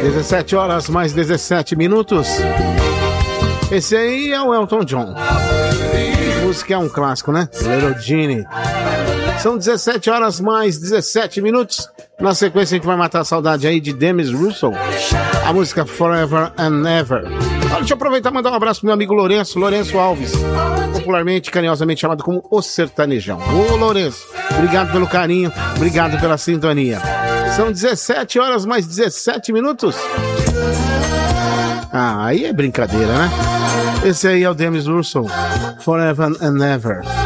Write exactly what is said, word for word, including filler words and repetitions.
dezessete horas mais dezessete minutos. Esse aí é o Elton John. A música é um clássico, né? Little Genie. São dezessete horas mais dezessete minutos. Na sequência a gente vai matar a saudade aí de Demis Russell. A música Forever and Ever. Olha, deixa eu aproveitar e mandar um abraço pro meu amigo Lourenço, Lourenço Alves. Popularmente, carinhosamente chamado como O Sertanejão. Ô Lourenço, obrigado pelo carinho, obrigado pela sintonia. São dezessete horas mais dezessete minutos. Ah, aí é brincadeira, né? Esse aí é o Demis Russell, Forever and Ever.